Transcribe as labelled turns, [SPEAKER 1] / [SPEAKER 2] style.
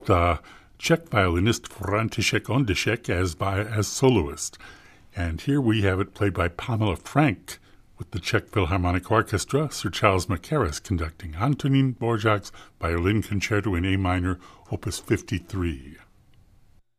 [SPEAKER 1] the Czech violinist František Ondíšek as soloist. And here we have it played by Pamela Frank with the Czech Philharmonic Orchestra, Sir Charles Mackerras conducting Antonín Dvořák's Violin Concerto in A minor, Opus 53.